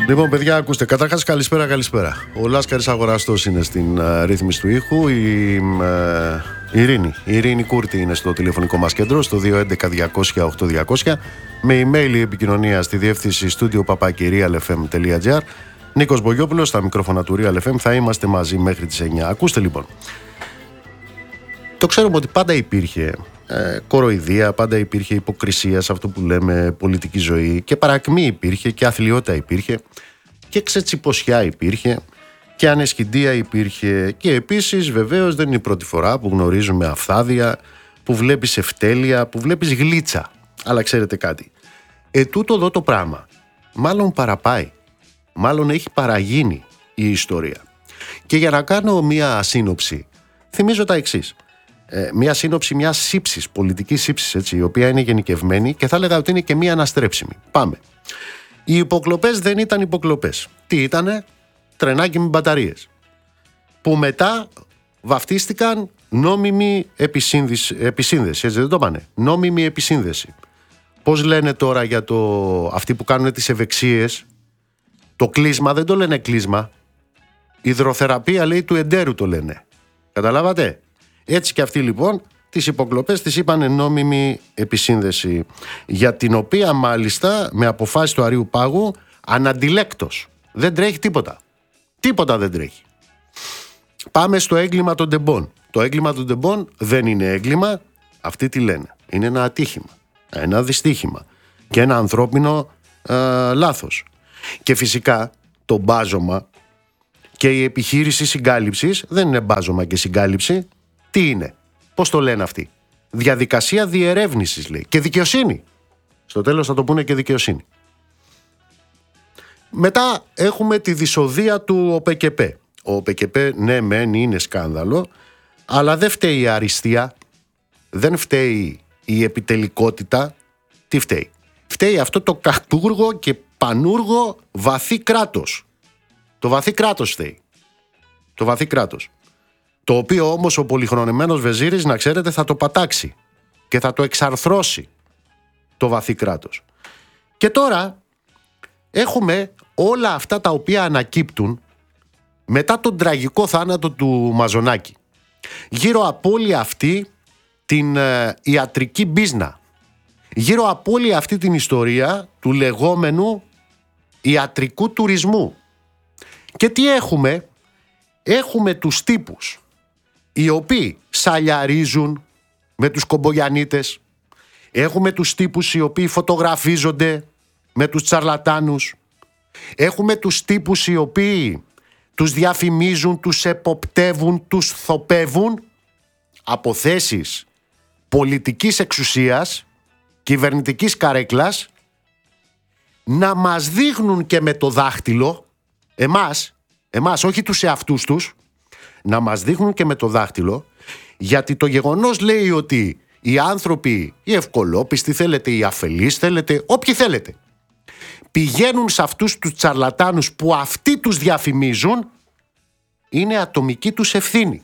Λοιπόν, παιδιά, ακούστε. Καταρχάς, καλησπέρα. Ο Λάσκαρης Αγοραστός είναι στην ρύθμιση του ήχου. Η Ειρήνη Κούρτη είναι στο τηλεφωνικό μας κέντρο, στο 211-200-8200. Με email η επικοινωνία στη διεύθυνση studio@realfm.gr. Νίκος Μπογιόπουλος, στα μικρόφωνα του Real FM. Θα είμαστε μαζί μέχρι τις 9. Ακούστε λοιπόν. Το ξέρουμε ότι πάντα υπήρχε κοροϊδία, πάντα υπήρχε υποκρισία σε αυτό που λέμε πολιτική ζωή, και παρακμή υπήρχε και αθλιότητα υπήρχε και ξετσιποσιά υπήρχε και ανεσχυντία υπήρχε, και επίσης βεβαίως δεν είναι η πρώτη φορά που γνωρίζουμε αφθάδια, που βλέπεις ευτέλεια, που βλέπεις γλίτσα. Αλλά ξέρετε κάτι, τούτο εδώ το πράγμα μάλλον παραπάει, μάλλον έχει παραγίνει η ιστορία. Και για να κάνω μια σύνοψη, θυμίζω τα εξής. Μια σύνοψη μιας σύψης, πολιτικής σύψης, έτσι, η οποία είναι γενικευμένη και θα έλεγα ότι είναι και μια αναστρέψιμη. Πάμε. Οι υποκλοπές δεν ήταν υποκλοπές. Τι ήτανε? Τρενάκι με μπαταρίες. Που μετά βαφτίστηκαν νόμιμη επισύνδεση. Έτσι δεν το πάνε? Νόμιμη επισύνδεση. Πώς λένε τώρα για αυτοί που κάνουν τις ευεξίες? Το κλείσμα δεν το λένε κλείσμα. Υδροθεραπεία, λέει, του εντέρου το λένε. Καταλάβατε? Έτσι και αυτοί λοιπόν τις υποκλοπές τις είπαν νόμιμη επισύνδεση, για την οποία μάλιστα με αποφάσεις του Αρείου Πάγου αναντιλέκτος δεν τρέχει τίποτα. Τίποτα δεν τρέχει. Πάμε στο έγκλημα των τεμπών. Το έγκλημα των τεμπών δεν είναι έγκλημα, αυτοί τι λένε? Είναι ένα ατύχημα, ένα δυστύχημα και ένα ανθρώπινο λάθος. Και φυσικά το μπάζωμα και η επιχείρηση συγκάλυψης δεν είναι μπάζωμα και συγκάλυψη. Τι είναι? Πώς το λένε αυτοί? Διαδικασία διερεύνησης, λέει. Και δικαιοσύνη. Στο τέλος θα το πούνε και δικαιοσύνη. Μετά έχουμε τη δυσοδεία του ΟΠΚΠ. Ο ΟΠΚΠ, ναι μεν είναι σκάνδαλο, αλλά δεν φταίει η αριστεία, δεν φταίει η επιτελικότητα. Τι φταίει? Φταίει αυτό το κακούργο και πανούργο βαθύ κράτος. Το βαθύ κράτος φταίει. Το βαθύ κράτος. Το οποίο όμως ο πολυχρονεμένος Βεζίρης, να ξέρετε, θα το πατάξει και θα το εξαρθρώσει το βαθύ κράτος. Και τώρα έχουμε όλα αυτά τα οποία ανακύπτουν μετά τον τραγικό θάνατο του Μαζονάκη. Γύρω από όλη αυτή την ιατρική μπίζνα, γύρω από όλη αυτή την ιστορία του λεγόμενου ιατρικού τουρισμού. Και τι έχουμε? Έχουμε τους τύπους οι οποίοι σαλιαρίζουν με τους κομπογιανίτες. Έχουμε τους τύπους οι οποίοι φωτογραφίζονται με τους τσαρλατάνους. Έχουμε τους τύπους οι οποίοι τους διαφημίζουν, τους εποπτεύουν, τους θοπεύουν από θέσεις πολιτικής εξουσίας, κυβερνητικής καρέκλας, να μας δείχνουν και με το δάχτυλο, εμάς, όχι τους εαυτούς τους, να μας δείχνουν και με το δάχτυλο, γιατί το γεγονός λέει ότι οι άνθρωποι, οι ευκολόπιστοι θέλετε, οι αφελείς θέλετε, όποιοι θέλετε, πηγαίνουν σε αυτούς τους τσαρλατάνους που αυτοί τους διαφημίζουν, είναι ατομική τους ευθύνη.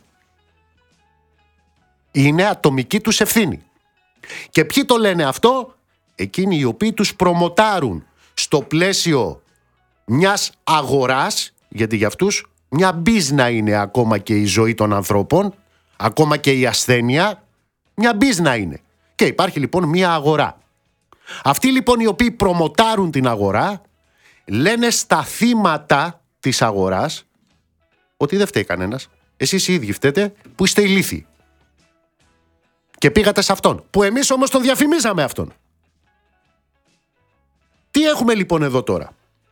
Είναι ατομική τους ευθύνη. Και ποιοι το λένε αυτό? Εκείνοι οι οποίοι τους προμοτάρουν στο πλαίσιο μιας αγοράς, γιατί για αυτούς μια μπίζνα είναι ακόμα και η ζωή των ανθρώπων, ακόμα και η ασθένεια, μια μπίζνα είναι. Και υπάρχει λοιπόν μια αγορά. Αυτοί λοιπόν οι οποίοι προμοτάρουν την αγορά λένε στα θύματα της αγοράς ότι δεν φταίει κανένας. Εσείς οι ίδιοι φταίτε που είστε ηλίθιοι. Και πήγατε σε αυτόν, που εμείς όμως τον διαφημίζαμε αυτόν. Τι έχουμε λοιπόν εδώ τώρα?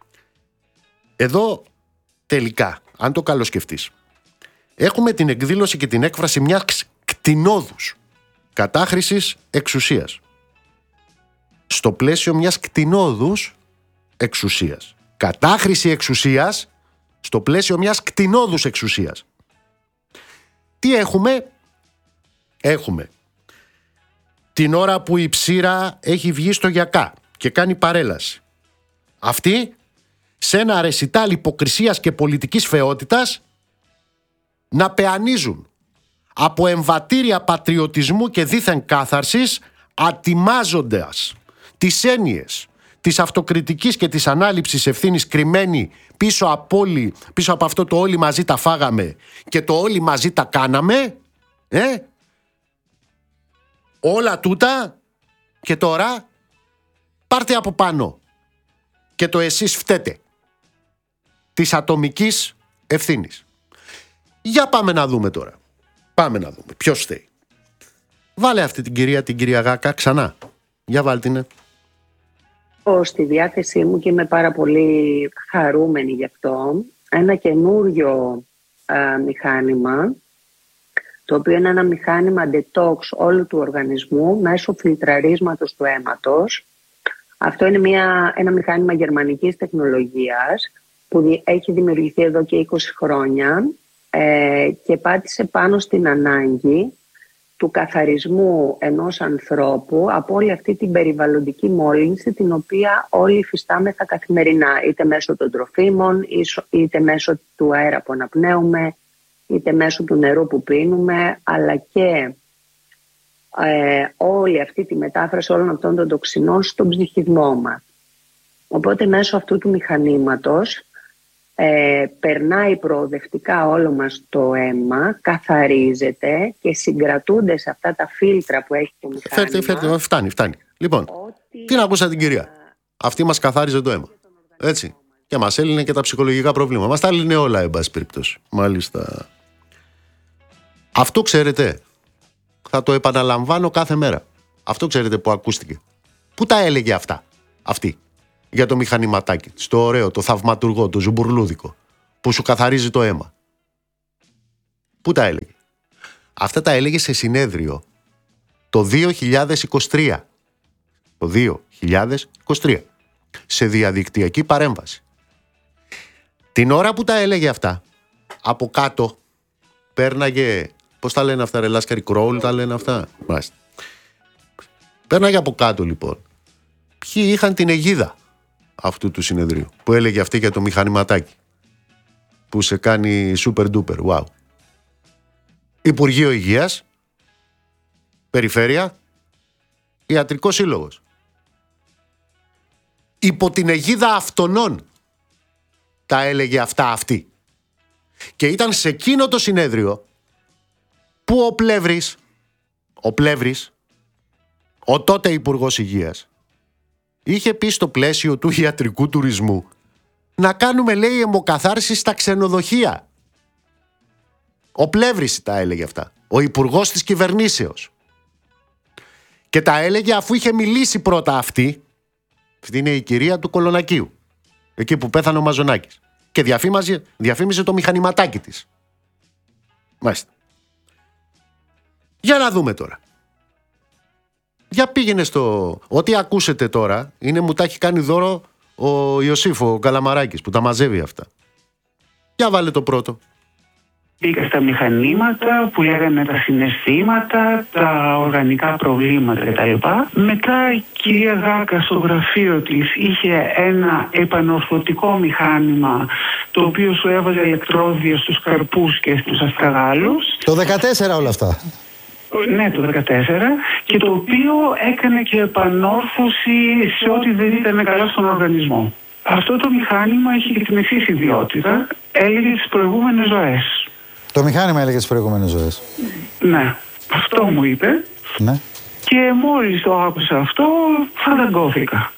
Εδώ τελικά, αν το καλοσκεφτείς, έχουμε την εκδήλωση και την έκφραση μιας κτηνόδους κατάχρησης εξουσίας. Στο πλαίσιο μιας κτηνόδους εξουσίας. Κατάχρηση εξουσίας στο πλαίσιο μιας κτηνόδους εξουσίας. Τι έχουμε? Έχουμε την ώρα που η Ψήρα έχει βγει στο Γιακά και κάνει παρέλαση. Αυτοί σε ένα ρεσιτάλ υποκρισίας και πολιτικής φεότητας να πεανίζουν από εμβατήρια πατριωτισμού και δίθεν κάθαρσης, ατιμάζοντας τις έννοιες της αυτοκριτικής και της ανάληψης ευθύνης κρυμμένη πίσω από αυτό το όλοι μαζί τα φάγαμε και το όλοι μαζί τα κάναμε, όλα τούτα, και τώρα πάρτε από πάνω και το εσείς φταίτε της ατομικής ευθύνης. Για πάμε να δούμε τώρα. Πάμε να δούμε ποιος φταίει. Βάλε αυτή την κυρία Γάκα ξανά. Για βάλτε την. Στη διάθεσή μου και είμαι πάρα πολύ χαρούμενη γι' αυτό. Ένα καινούριο μηχάνημα, το οποίο είναι ένα μηχάνημα detox όλου του οργανισμού μέσω φιλτραρίσματος του αίματος. Αυτό είναι ένα μηχάνημα γερμανικής τεχνολογίας που έχει δημιουργηθεί εδώ και 20 χρόνια και πάτησε πάνω στην ανάγκη του καθαρισμού ενός ανθρώπου από όλη αυτή την περιβαλλοντική μόλυνση την οποία όλοι υφιστάμεθα καθημερινά, είτε μέσω των τροφίμων, είτε μέσω του αέρα που αναπνέουμε, είτε μέσω του νερού που πίνουμε, αλλά και όλη αυτή τη μετάφραση όλων αυτών των τοξινών στον ψυχισμό μας. Οπότε μέσω αυτού του μηχανήματος περνάει προοδευτικά όλο μας το αίμα, καθαρίζεται και συγκρατούνται σε αυτά τα φίλτρα που έχει το μηχάνημα. Φτάνει. Λοιπόν, τι να ακούσα την κυρία. Αυτή μας καθάριζε το αίμα. Έτσι. Και μας έλυνε και τα ψυχολογικά προβλήματα. Μας τα έλυνε όλα, εν πάση περιπτώσει. Μάλιστα. Αυτό ξέρετε, θα το επαναλαμβάνω κάθε μέρα. Αυτό ξέρετε που ακούστηκε. Πού τα έλεγε αυτή, για το μηχανηματάκι της, το ωραίο, το θαυματουργό, το ζουμπουρλούδικο, που σου καθαρίζει το αίμα. Πού τα έλεγε? Αυτά τα έλεγε σε συνέδριο το 2023. Το 2023. Σε διαδικτυακή παρέμβαση. Την ώρα που τα έλεγε αυτά, από κάτω πέρναγε, πώς τα λένε αυτά ρε Λάσκαρη, Κρόουλ τα λένε αυτά. Μάλιστα. Πέρναγε από κάτω λοιπόν ποιοι είχαν την αιγίδα αυτού του συνεδρίου, που έλεγε αυτή για το μηχανηματάκι που σε κάνει super duper, wow. Υπουργείο Υγείας, Περιφέρεια, Ιατρικός Σύλλογος. Υπό την αιγίδα αυτονών τα έλεγε αυτά αυτή. Και ήταν σε εκείνο το συνέδριο που ο Πλεύρης, ο τότε Υπουργός Υγείας, είχε πει στο πλαίσιο του ιατρικού τουρισμού να κάνουμε, λέει, αιμοκαθάρσεις στα ξενοδοχεία. Ο Πλεύρης τα έλεγε αυτά. Ο Υπουργός της Κυβερνήσεως. Και τα έλεγε αφού είχε μιλήσει πρώτα αυτή. Αυτή είναι η κυρία του Κολονακίου. Εκεί που πέθανε ο Μαζονάκης. Και διαφήμιζε το μηχανηματάκι της. Μάλιστα. Για να δούμε τώρα. Για πήγαινε στο... Ό,τι ακούσετε τώρα μου τα έχει κάνει δώρο ο Ιωσήφ, ο Καλαμαράκης, που τα μαζεύει αυτά. Για βάλε το πρώτο. Μπήκα στα μηχανήματα που λέγανε τα συναισθήματα, τα οργανικά προβλήματα κτλ. Μετά η κυρία Γάκα στο γραφείο της είχε ένα επανορθωτικό μηχάνημα, το οποίο σου έβαζε ηλεκτρόδια στους καρπούς και στους αστραγάλους. Το 14 όλα αυτά. Ναι, το 2014, και το οποίο έκανε και επανόρθωση σε ό,τι δεν ήταν καλά στον οργανισμό. Αυτό το μηχάνημα είχε και την εξής ιδιότητα, έλεγε τις προηγούμενες ζωές. Το μηχάνημα έλεγε τις προηγούμενες ζωές. Ναι, αυτό μου είπε. Ναι. Και μόλις το άκουσα αυτό, φανταγκώθηκα.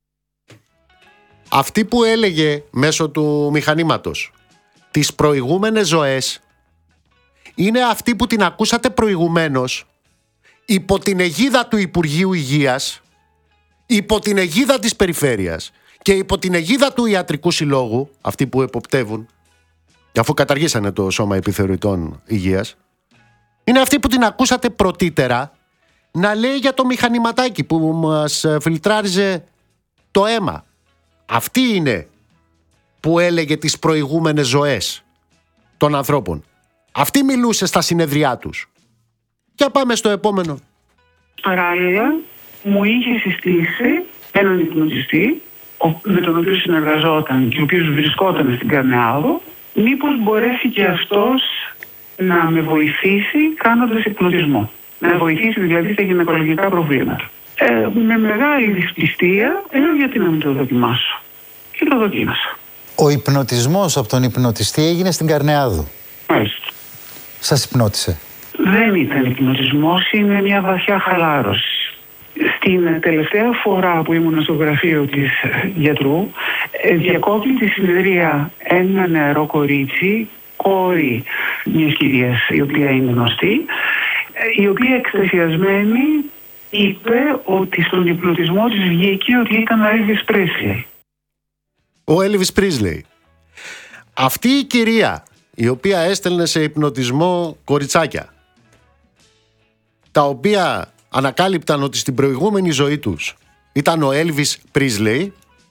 Αυτή που έλεγε μέσω του μηχανήματος τις προηγούμενες ζωές είναι αυτή που την ακούσατε προηγουμένως υπό την αιγίδα του Υπουργείου Υγείας, υπό την αιγίδα της Περιφέρειας και υπό την αιγίδα του Ιατρικού Συλλόγου, αυτοί που εποπτεύουν, αφού καταργήσανε το Σώμα Επιθεωρητών Υγείας. Είναι αυτή που την ακούσατε πρωτήτερα να λέει για το μηχανηματάκι που μας φιλτράριζε το αίμα. Αυτή είναι που έλεγε τις προηγούμενες ζωές των ανθρώπων. Αυτή μιλούσε στα συνεδριά τους. Και πάμε στο επόμενο. Παράλληλα, μου είχε συστήσει έναν υπνοτιστή με τον οποίο συνεργαζόταν και ο οποίος βρισκόταν στην Καρνεάδο, μήπως μπορέσει και αυτός να με βοηθήσει κάνοντας υπνοτισμό. Να με βοηθήσει δηλαδή στα γυναικολογικά προβλήματα. Με μεγάλη δυσπιστία γιατί να μην το δοκιμάσω. Και το δοκίμασα. Ο υπνοτισμός από τον υπνοτιστή έγινε στην Καρνεάδου. Μάλιστα. Σας υπνότισε? Δεν ήταν υπνοτισμός, είναι μια βαθιά χαλάρωση. Στην τελευταία φορά που ήμουν στο γραφείο της γιατρού, διακόπτει τη συνεδρία ένα νεαρό κορίτσι, κόρη μιας κυρίας η οποία είναι γνωστή, η οποία εκστασιασμένη είπε ότι στον υπνοτισμό της βγήκε ότι ήταν ο Elvis Presley. Ο Elvis Presley. Αυτή η κυρία η οποία έστελνε σε υπνοτισμό κοριτσάκια, τα οποία ανακάλυπταν ότι στην προηγούμενη ζωή τους ήταν ο Elvis Presley,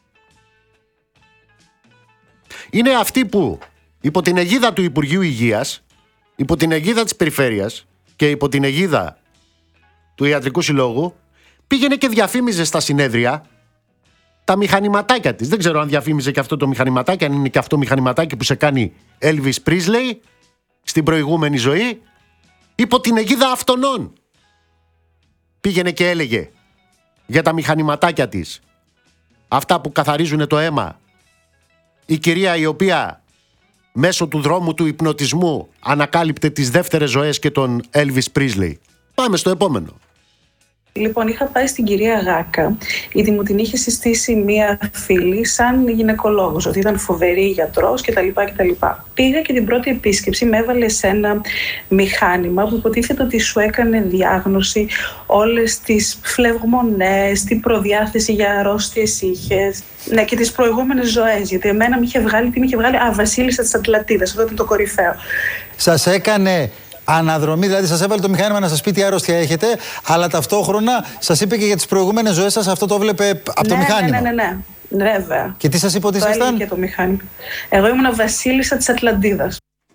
είναι αυτή που υπό την αιγίδα του Υπουργείου Υγείας, υπό την αιγίδα της Περιφέρειας και υπό την αιγίδα του Ιατρικού Συλλόγου πήγαινε και διαφήμιζε στα συνέδρια τα μηχανηματάκια της. Δεν ξέρω αν διαφήμιζε και αυτό το μηχανηματάκι, αν είναι και αυτό μηχανηματάκι που σε κάνει Elvis Presley στην προηγούμενη ζωή. Υπό την αιγίδα αυτονών πήγαινε και έλεγε για τα μηχανηματάκια της, αυτά που καθαρίζουν το αίμα. Η κυρία η οποία μέσω του δρόμου του υπνοτισμού ανακάλυπτε τις δεύτερες ζωές και τον Elvis Presley. Πάμε στο επόμενο. Λοιπόν, είχα πάει στην κυρία Γάκα, γιατί μου την είχε συστήσει μία φίλη σαν γυναικολόγος, ότι ήταν φοβερή γιατρός κτλ. Πήγα και την πρώτη επίσκεψη με έβαλε σε ένα μηχάνημα που υποτίθεται ότι σου έκανε διάγνωση όλες τις φλεγμονές, την προδιάθεση για αρρώστιες είχες, ναι, και τις προηγούμενες ζωές. Γιατί εμένα τι με είχε βγάλει, Βασίλισσα της Ατλαντίδας, αυτό ήταν το κορυφαίο. Σας έκανε αναδρομή, δηλαδή σας έβαλε το μηχάνημα να σας πει τι αρρώστια έχετε, αλλά ταυτόχρονα σας είπε και για τις προηγούμενες ζωές σας, αυτό το βλέπε από το μηχάνημα. Ναι. Βέβαια. Και τι σας είπε ότι ήσασταν? Το μηχάνημα. Εγώ ήμουν Βασίλισσα της Ατλαντίδας.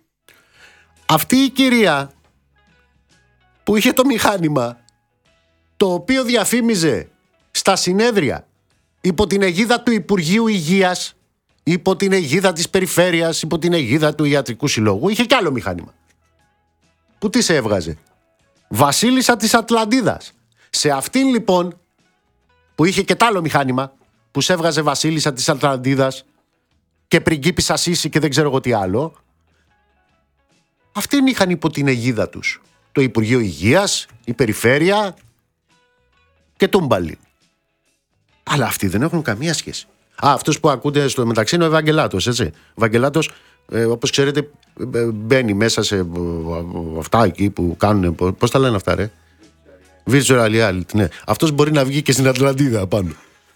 Αυτή η κυρία που είχε το μηχάνημα, το οποίο διαφήμιζε στα συνέδρια υπό την αιγίδα του Υπουργείου Υγείας, υπό την αιγίδα της Περιφέρειας, υπό την αιγίδα του Ιατρικού Συλλόγου, είχε κι άλλο μηχάνημα. Που τι σε έβγαζε? Βασίλισσα της Ατλαντίδας. Σε αυτήν λοιπόν που είχε και τ' άλλο μηχάνημα, που σε έβγαζε Βασίλισσα της Ατλαντίδας και πριγκίπισσα Σύση και δεν ξέρω εγώ τι άλλο, αυτήν είχαν υπό την αιγίδα τους το Υπουργείο Υγείας, η Περιφέρεια και τούμπαλι. Αλλά αυτοί δεν έχουν καμία σχέση. Αυτός που ακούτε στο μεταξύ είναι ο Ευαγγελάτος, έτσι. Ο Ευαγγελάτος, όπως ξέρετε, μπαίνει μέσα σε αυτά εκεί που κάνουν. Πώς τα λένε αυτά, ρε? Virtual reality, ναι. Αυτός μπορεί να βγει και στην Ατλαντίδα πάνω.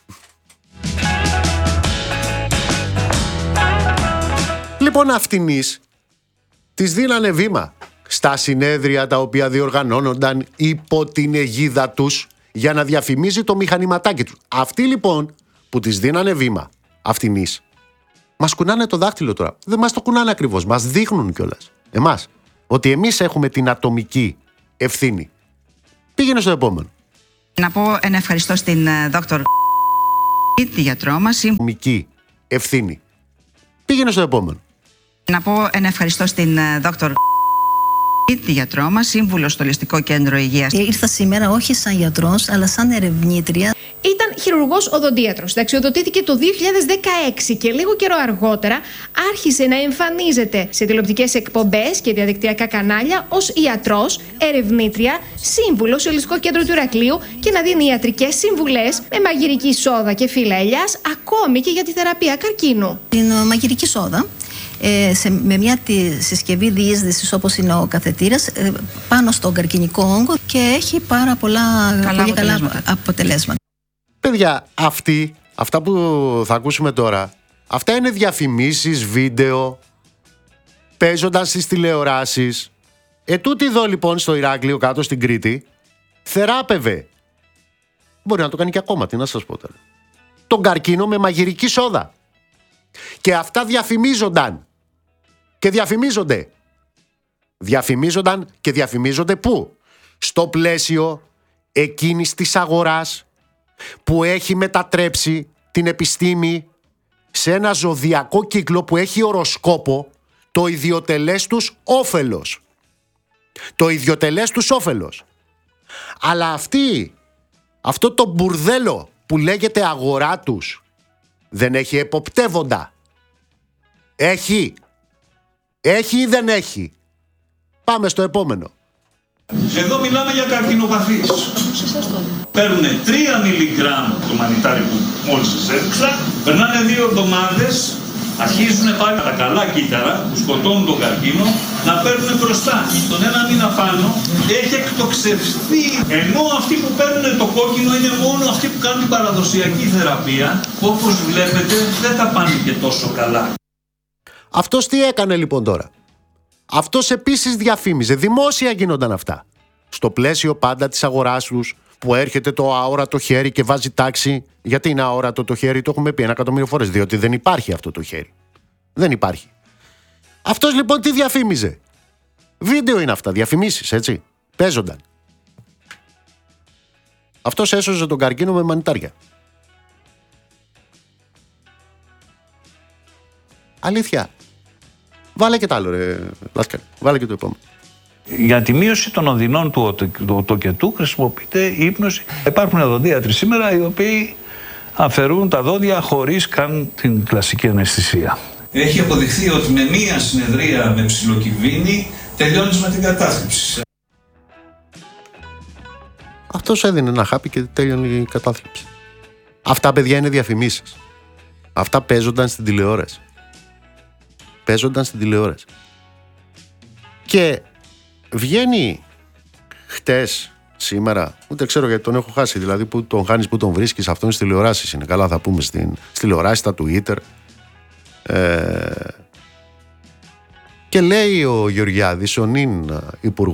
Λοιπόν, αυτινής της δίνανε βήμα στα συνέδρια τα οποία διοργανώνονταν υπό την αιγίδα τους για να διαφημίζει το μηχανηματάκι τους. Αυτοί λοιπόν που της δίνανε βήμα αυτινής, μας κουνάνε το δάχτυλο τώρα. Δεν μας το κουνάνε ακριβώς, μας δείχνουν κιόλας εμάς ότι εμείς έχουμε την ατομική ευθύνη. Πήγαινε στο επόμενο. Να πω ένα ευχαριστώ στην Δόκτωρ τη γιατρό μας. Ατομική ευθύνη. Πήγαινε στο επόμενο. Να πω ένα ευχαριστώ στην Δόκτωρ τη γιατρό μας, σύμβουλο στο Ληστικό Κέντρο Υγείας. Ήρθα σήμερα όχι σαν γιατρός, αλλά σαν ερευνήτρια. Ήταν χειρουργός οδοντίατρος. Ταξιοδοτήθηκε το 2016 και λίγο καιρό αργότερα άρχισε να εμφανίζεται σε τηλεοπτικές εκπομπές και διαδικτυακά κανάλια ως ιατρός, ερευνήτρια, σύμβουλος στο Ληστικό Κέντρο του Ηρακλείου και να δίνει ιατρικές συμβουλές με μαγειρική σόδα και φύλλα ελιάς, ακόμη και για τη θεραπεία καρκίνου. Την μαγειρική σόδα. Με μια συσκευή διείσδυσης όπως είναι ο καθετήρας πάνω στον καρκινικό όγκο και έχει πάρα πολλά πολύ καλά αποτελέσματα. Παιδιά, αυτά που θα ακούσουμε τώρα, αυτά είναι διαφημίσεις, βίντεο, παίζονταν στις τηλεοράσεις. Τούτη εδώ λοιπόν στο Ηράκλειο κάτω στην Κρήτη θεράπευε, μπορεί να το κάνει και ακόμα, τι να σας πω τώρα, τον καρκίνο με μαγειρική σόδα. Και αυτά διαφημίζονταν και διαφημίζονται. Διαφημίζονταν και διαφημίζονται πού? Στο πλαίσιο εκείνης της αγοράς που έχει μετατρέψει την επιστήμη σε ένα ζωδιακό κύκλο που έχει οροσκόπο το ιδιοτελές τους όφελος. Το ιδιοτελές τους όφελος. Αλλά αυτοί Αυτό το μπουρδέλο που λέγεται αγορά τους δεν έχει εποπτεύοντα? Έχει ή δεν έχει? Πάμε στο επόμενο. Εδώ μιλάμε για καρκινοπαθείς. Παίρνουν 3 μιλιγκράμμ το μανιτάρι που μόλις σας έδειξα, περνάνε 2 εβδομάδες, αρχίζουν πάλι τα καλά κύτταρα που σκοτώνουν τον καρκίνο να παίρνουν μπροστά. Τον 1 μήνα πάνω έχει εκτοξευθεί. Ενώ αυτοί που παίρνουν το κόκκινο είναι μόνο αυτοί που κάνουν την παραδοσιακή θεραπεία, που όπως βλέπετε δεν τα πάνε και τόσο καλά. Αυτός τι έκανε λοιπόν τώρα? Αυτός επίσης διαφήμιζε, δημόσια γίνονταν αυτά, στο πλαίσιο πάντα της αγοράς τους, που έρχεται το αόρατο χέρι και βάζει τάξη. Γιατί είναι αόρατο το χέρι? Το έχουμε πει 1.000.000 φορές. Διότι δεν υπάρχει αυτό το χέρι. Δεν υπάρχει. Αυτός λοιπόν τι διαφήμιζε? Βίντεο είναι αυτά, διαφημίσεις, έτσι. Παίζονταν. Αυτός έσωζε τον καρκίνο με μανιτάρια. Αλήθεια. Βάλε και τ' άλλο, ρε Λάσκαρη. Βάλε και το επόμενο. Για τη μείωση των οδυνών του τοκετού χρησιμοποιείται η ύπνωση. Υπάρχουν οδοντίατροι σήμερα οι οποίοι αφαιρούν τα δόντια χωρίς καν την κλασική αναισθησία. Έχει αποδειχθεί ότι με μία συνεδρία με ψιλοκυβίνη τελειώνεις με την κατάθλιψη. Αυτός έδινε ένα χάπι και τέλειωνε η κατάθλιψη. Αυτά, παιδιά, είναι διαφημίσεις. Αυτά παίζονταν στην τηλεόραση. Και βγαίνει χτες, σήμερα, ούτε ξέρω γιατί τον έχω χάσει, δηλαδή που τον χάνεις, που τον βρίσκεις, αυτόν στις τηλεοράσεις είναι. Καλά, θα πούμε στην τηλεοράση, στα Twitter. Και λέει ο Γεωργιάδης, ο νυν υπουργός,